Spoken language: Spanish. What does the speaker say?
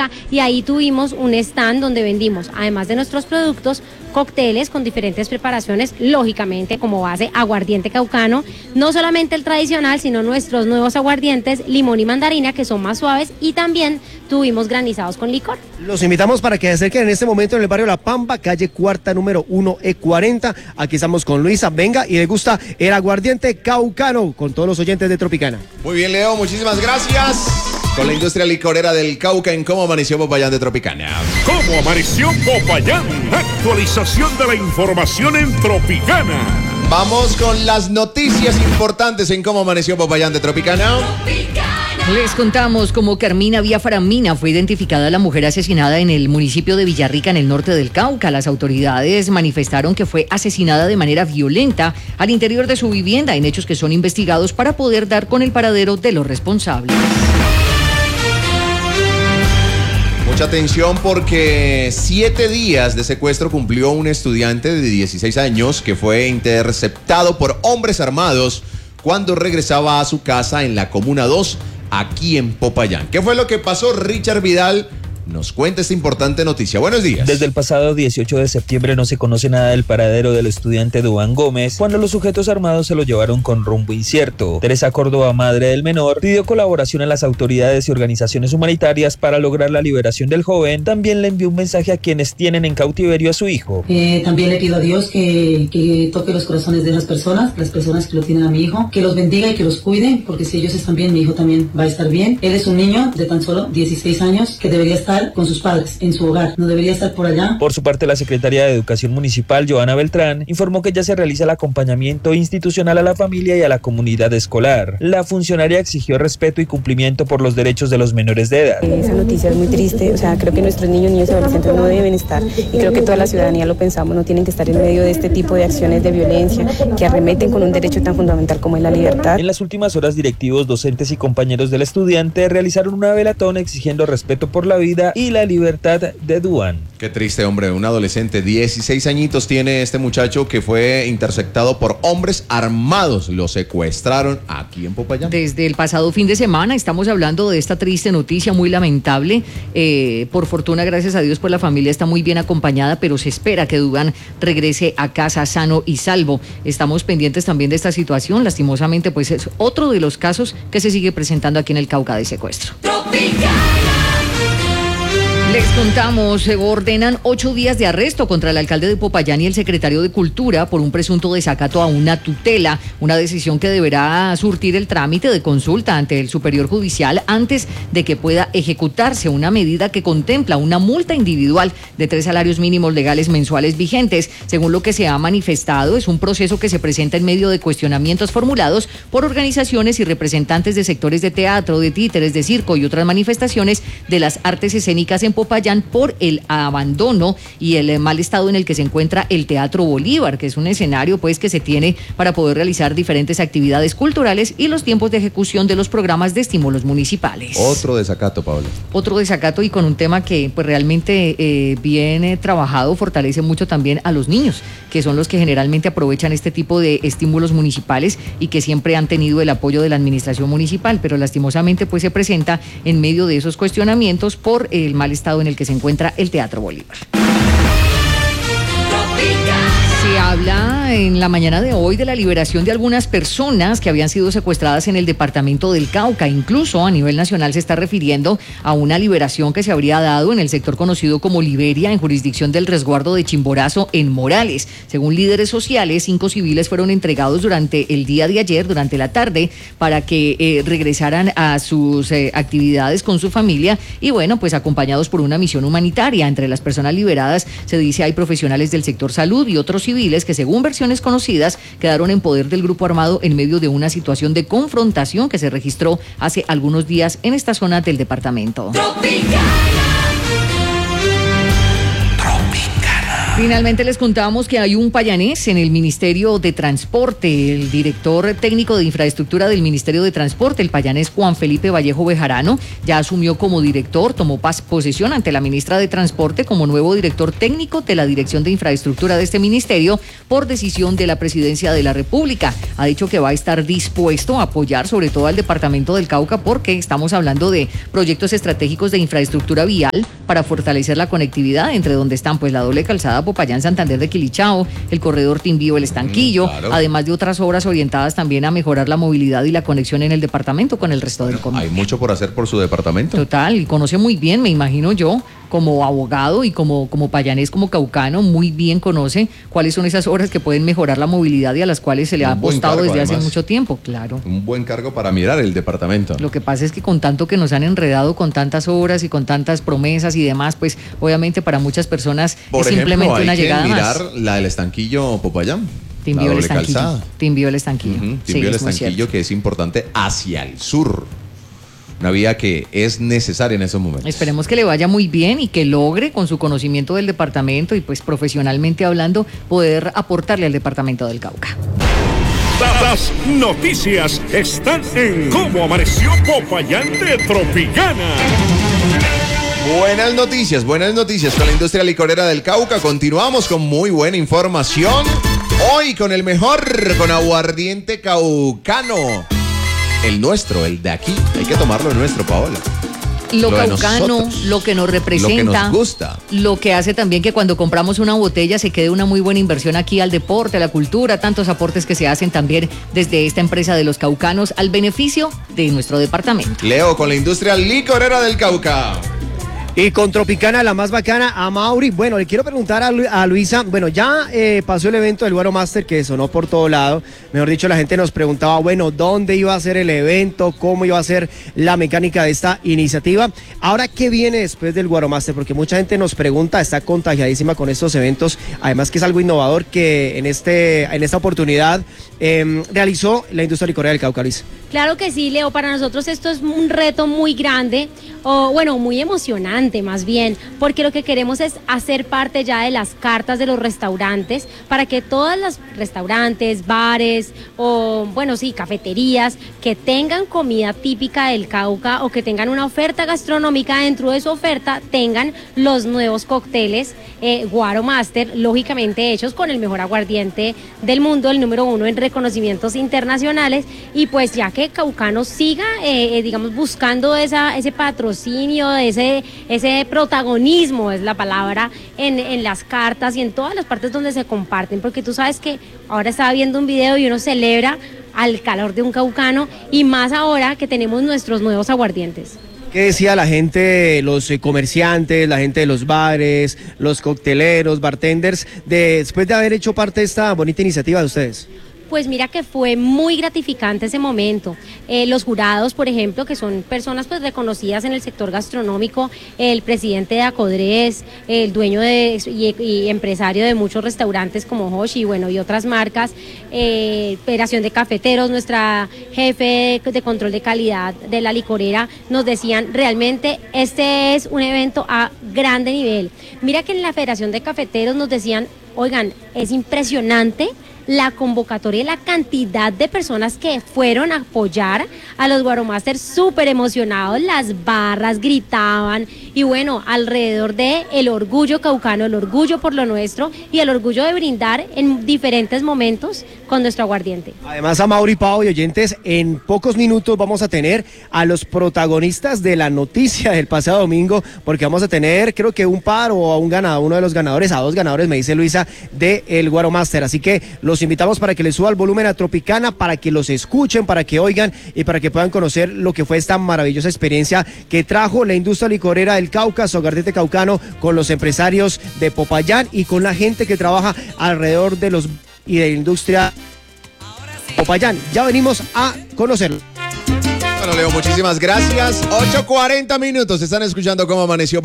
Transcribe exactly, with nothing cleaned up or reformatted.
Tropicánica, y ahí tuvimos un stand donde vendimos, además de nuestros productos, cócteles con diferentes preparaciones, lógicamente como base aguardiente caucano, no solamente el tradicional, sino nuestros nuevos aguardientes, limón y mandarina, que son más suaves, y también tuvimos granizados con licor. Los invitamos para que se acerquen en este momento en el barrio La Pampa, calle Cuarta, número uno E cuarenta. Aquí estamos con Luisa, venga y le gusta el aguardiente caucano con todos los oyentes de Tropicana. Muy bien, Leo, muchísimas gracias. Con la industria licorera del Cauca en Cómo Amaneció Popayán de Tropicana. ¿Cómo amaneció Popayán? Actualización de la información en Tropicana. Vamos con las noticias importantes en Cómo Amaneció Popayán de Tropicana. Les contamos cómo Carmina Villafaramina fue identificada la mujer asesinada en el municipio de Villarrica, en el norte del Cauca. Las autoridades manifestaron que fue asesinada de manera violenta al interior de su vivienda, en hechos que son investigados para poder dar con el paradero de los responsables. Mucha atención porque siete días de secuestro cumplió un estudiante de dieciséis años que fue interceptado por hombres armados cuando regresaba a su casa en la Comuna dos, aquí en Popayán. ¿Qué fue lo que pasó? Richard Vidal nos cuenta esta importante noticia. Buenos días. Desde el pasado dieciocho de septiembre no se conoce nada del paradero del estudiante Duván Gómez, cuando los sujetos armados se lo llevaron con rumbo incierto. Teresa Córdoba, madre del menor, pidió colaboración a las autoridades y organizaciones humanitarias para lograr la liberación del joven. También le envió un mensaje a quienes tienen en cautiverio a su hijo. Eh, también le pido a Dios que, que toque los corazones de las personas, las personas que lo tienen a mi hijo, que los bendiga y que los cuide, porque si ellos están bien, mi hijo también va a estar bien. Él es un niño de tan solo dieciséis años que debería estar con sus padres en su hogar, no debería estar por allá. Por su parte, la secretaria de Educación Municipal, Joana Beltrán, informó que ya se realiza el acompañamiento institucional a la familia y a la comunidad escolar. La funcionaria exigió respeto y cumplimiento por los derechos de los menores de edad. Esa noticia es muy triste, o sea, creo que nuestros niños, niños y adolescentes no deben estar, y creo que toda la ciudadanía lo pensamos, no tienen que estar en medio de este tipo de acciones de violencia que arremeten con un derecho tan fundamental como es la libertad. En las últimas horas, directivos, docentes y compañeros del estudiante realizaron una velatón exigiendo respeto por la vida y la libertad de Duván. Qué triste, hombre, un adolescente, dieciséis añitos tiene este muchacho que fue interceptado por hombres armados, lo secuestraron aquí en Popayán. Desde el pasado fin de semana estamos hablando de esta triste noticia, muy lamentable. Eh, por fortuna, gracias a Dios, pues la familia está muy bien acompañada, pero se espera que Duván regrese a casa sano y salvo. Estamos pendientes también de esta situación, lastimosamente, pues es otro de los casos que se sigue presentando aquí en el Cauca de secuestro. Les contamos, se ordenan ocho días de arresto contra el alcalde de Popayán y el secretario de Cultura por un presunto desacato a una tutela, una decisión que deberá surtir el trámite de consulta ante el Superior Judicial antes de que pueda ejecutarse una medida que contempla una multa individual de tres salarios mínimos legales mensuales vigentes. Según lo que se ha manifestado, es un proceso que se presenta en medio de cuestionamientos formulados por organizaciones y representantes de sectores de teatro, de títeres, de circo y otras manifestaciones de las artes escénicas en Popayán por el abandono y el mal estado en el que se encuentra el Teatro Bolívar, que es un escenario pues que se tiene para poder realizar diferentes actividades culturales, y los tiempos de ejecución de los programas de estímulos municipales. Otro desacato, Pablo. Otro desacato, y con un tema que pues realmente eh, bien eh, trabajado, fortalece mucho también a los niños, que son los que generalmente aprovechan este tipo de estímulos municipales y que siempre han tenido el apoyo de la administración municipal, pero lastimosamente pues se presenta en medio de esos cuestionamientos por el mal estado en el que se encuentra el Teatro Bolívar. Se habla en la mañana de hoy de la liberación de algunas personas que habían sido secuestradas en el departamento del Cauca. Incluso a nivel nacional se está refiriendo a una liberación que se habría dado en el sector conocido como Liberia, en jurisdicción del resguardo de Chimborazo, en Morales. Según líderes sociales, cinco civiles fueron entregados durante el día de ayer, durante la tarde, para que eh, regresaran a sus eh, actividades con su familia y, bueno, pues acompañados por una misión humanitaria. Entre las personas liberadas, se dice, hay profesionales del sector salud y otros civiles que, según versiones conocidas, quedaron en poder del grupo armado en medio de una situación de confrontación que se registró hace algunos días en esta zona del departamento. Tropicana. Tropicana. Finalmente les contamos que hay un payanés en el Ministerio de Transporte. El director técnico de infraestructura del Ministerio de Transporte, el payanés Juan Felipe Vallejo Bejarano, ya asumió como director, tomó posesión ante la ministra de Transporte como nuevo director técnico de la Dirección de Infraestructura de este ministerio por decisión de la Presidencia de la República. Ha dicho que va a estar dispuesto a apoyar sobre todo al departamento del Cauca porque estamos hablando de proyectos estratégicos de infraestructura vial para fortalecer la conectividad entre donde están pues la doble calzada Popayán, Santander de Quilichao, el corredor Timbío, el Estanquillo, mm, claro. además de otras obras orientadas también a mejorar la movilidad y la conexión en el departamento con el resto bueno, del común. Hay mucho por hacer por su departamento. Total, y conoce muy bien, me imagino yo, como abogado y como, como payanés, como caucano, muy bien conoce cuáles son esas obras que pueden mejorar la movilidad y a las cuales se le ha apostado cargo, desde además, hace mucho tiempo, claro. Un buen cargo para mirar el departamento. Lo que pasa es que con tanto que nos han enredado con tantas obras y con tantas promesas y demás, pues obviamente para muchas personas Por es ejemplo, simplemente hay una que llegada mirar más. La del Estanquillo Popayán. Te envió el Estanquillo. Te envió el Estanquillo. Uh-huh. Te envió sí, el Estanquillo, que es importante hacia el sur. Una vía que es necesaria en esos momentos. Esperemos que le vaya muy bien y que logre, con su conocimiento del departamento y pues profesionalmente hablando, poder aportarle al departamento del Cauca. Las noticias están en Cómo Amaneció Popayán de Tropicana. Buenas noticias, buenas noticias con la industria licorera del Cauca. Continuamos con muy buena información. Hoy con el mejor, con aguardiente caucano. El nuestro, el de aquí. Hay que tomarlo nuestro, Paola. Lo, lo caucano, lo que nos representa, lo que nos gusta. Lo que hace también que cuando compramos una botella se quede una muy buena inversión aquí al deporte, a la cultura, tantos aportes que se hacen también desde esta empresa de los caucanos al beneficio de nuestro departamento. Leo con la industria licorera del Cauca. Y con Tropicana, la más bacana, a Mauri. Bueno, le quiero preguntar a, Lu a Luisa, bueno, ya eh, pasó el evento del Guaro Master que sonó por todo lado. Mejor dicho, la gente nos preguntaba, bueno, ¿dónde iba a ser el evento? ¿Cómo iba a ser la mecánica de esta iniciativa? Ahora, ¿qué viene después del Guaro Master? Porque mucha gente nos pregunta, está contagiadísima con estos eventos. Además que es algo innovador que en, este, en esta oportunidad eh, realizó la industria licorera del Cauca, Luis. Claro que sí, Leo, para nosotros esto es un reto muy grande, o bueno, muy emocionante más bien, porque lo que queremos es hacer parte ya de las cartas de los restaurantes, para que todos los restaurantes, bares, o bueno, sí, cafeterías, que tengan comida típica del Cauca, o que tengan una oferta gastronómica dentro de su oferta, tengan los nuevos cócteles eh, Guaro Master, lógicamente hechos con el mejor aguardiente del mundo, el número uno en reconocimientos internacionales, y pues ya que Caucano siga, eh, digamos, buscando esa, ese patrocinio, ese, ese protagonismo, es la palabra, en, en las cartas y en todas las partes donde se comparten, porque tú sabes que ahora estaba viendo un video y uno celebra al calor de un caucano, y más ahora que tenemos nuestros nuevos aguardientes. ¿Qué decía la gente, los comerciantes, la gente de los bares, los cocteleros, bartenders, de, después de haber hecho parte de esta bonita iniciativa de ustedes? Pues mira que fue muy gratificante ese momento. Eh, los jurados, por ejemplo, que son personas pues reconocidas en el sector gastronómico, el presidente de Acodres, el dueño de, y, y empresario de muchos restaurantes como Hoshi, bueno, y otras marcas, eh, Federación de Cafeteros, nuestra jefe de control de calidad de la licorera, nos decían, realmente este es un evento a grande nivel. Mira que en la Federación de Cafeteros nos decían, oigan, es impresionante la convocatoria y la cantidad de personas que fueron a apoyar a los Guaro Master, súper emocionados, las barras gritaban, y bueno, alrededor de el orgullo caucano, el orgullo por lo nuestro y el orgullo de brindar en diferentes momentos con nuestro aguardiente. Además, a Mauri, Pau y oyentes, en pocos minutos vamos a tener a los protagonistas de la noticia del pasado domingo, porque vamos a tener, creo que un par o a un ganador, uno de los ganadores, a dos ganadores, me dice Luisa, de el Guaro Master. Así que los invitamos para que les suba el volumen a Tropicana, para que los escuchen, para que oigan y para que puedan conocer lo que fue esta maravillosa experiencia que trajo la industria licorera del Cauca, su aguardiente caucano, con los empresarios de Popayán y con la gente que trabaja alrededor de los y de la industria Popayán. Ya venimos a conocerlo. Bueno, Leo, muchísimas gracias. ocho cuarenta minutos, están escuchando Cómo Amaneció